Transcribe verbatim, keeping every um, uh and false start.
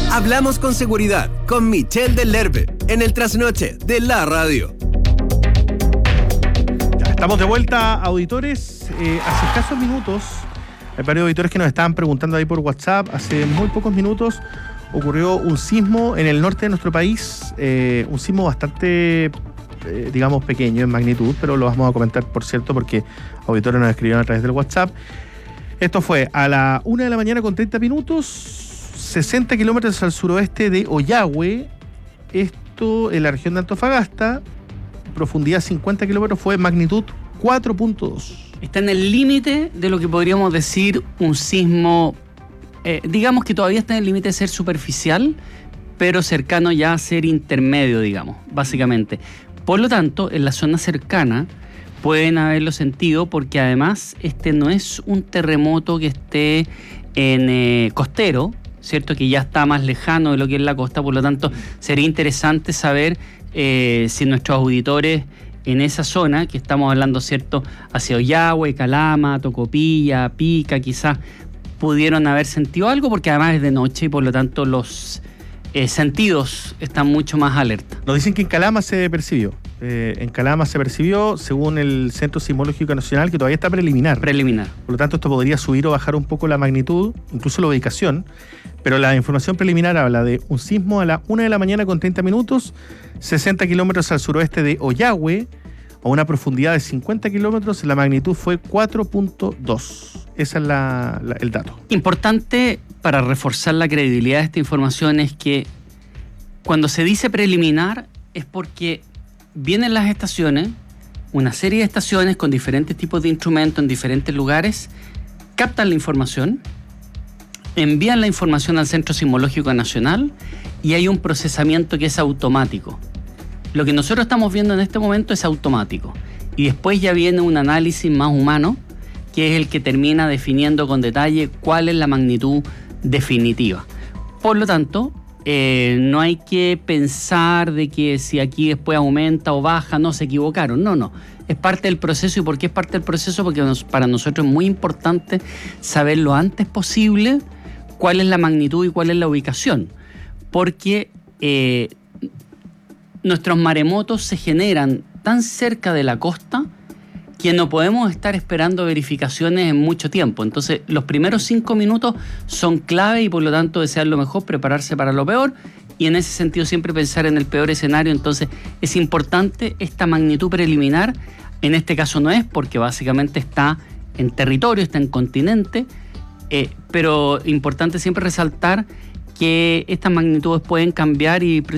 Hablamos con seguridad con Michelle del Lerbe en el trasnoche de la radio. Ya, estamos de vuelta, auditores. Eh, hace escasos minutos, hay varios auditores que nos estaban preguntando ahí por WhatsApp. Hace muy pocos minutos ocurrió un sismo en el norte de nuestro país, eh, un sismo bastante, eh, digamos, pequeño en magnitud, pero lo vamos a comentar, por cierto, porque auditores nos escribieron a través del WhatsApp. Esto fue a la una de la mañana con treinta minutos, sesenta kilómetros al suroeste de Ollagüe, esto en la región de Antofagasta, profundidad cincuenta kilómetros, fue magnitud cuatro punto dos. Está en el límite de lo que podríamos decir un sismo, eh, digamos que todavía está en el límite de ser superficial, pero cercano ya a ser intermedio, digamos, básicamente. Por lo tanto, en la zona cercana pueden haberlo sentido, porque además este no es un terremoto que esté en eh, costero, ¿cierto? Que ya está más lejano de lo que es la costa, por lo tanto sería interesante saber eh, si nuestros auditores en esa zona, que estamos hablando, ¿cierto?, hacia Ollagüe, Calama, Tocopilla, Pica, quizás pudieron haber sentido algo, porque además es de noche y por lo tanto los eh, sentidos están mucho más alerta. Nos dicen que en Calama se percibió. Eh, en Calama se percibió, según el Centro Sismológico Nacional, que todavía está preliminar. Preliminar. Por lo tanto, esto podría subir o bajar un poco la magnitud, incluso la ubicación. Pero la información preliminar habla de un sismo a la una de la mañana con treinta minutos, sesenta kilómetros al suroeste de Ollagüe, a una profundidad de cincuenta kilómetros, la magnitud fue cuatro punto dos. Ese es la, la, el dato. Importante para reforzar la credibilidad de esta información es que cuando se dice preliminar es porque vienen las estaciones, una serie de estaciones con diferentes tipos de instrumentos en diferentes lugares, captan la información, envían la información al Centro Sismológico Nacional y hay un procesamiento que es automático. Lo que nosotros estamos viendo en este momento es automático. Y después ya viene un análisis más humano, que es el que termina definiendo con detalle cuál es la magnitud definitiva. Por lo tanto, eh, no hay que pensar de que si aquí después aumenta o baja, no, se equivocaron. No, no. Es parte del proceso. ¿Y por qué es parte del proceso? Porque nos, para nosotros es muy importante saber lo antes posible cuál es la magnitud y cuál es la ubicación. Porque eh, nuestros maremotos se generan tan cerca de la costa que no podemos estar esperando verificaciones en mucho tiempo. Entonces, los primeros cinco minutos son clave y por lo tanto desear lo mejor, prepararse para lo peor y en ese sentido siempre pensar en el peor escenario. Entonces, es importante esta magnitud preliminar. En este caso no es, porque básicamente está en territorio, está en continente, eh, pero importante siempre resaltar que estas magnitudes pueden cambiar y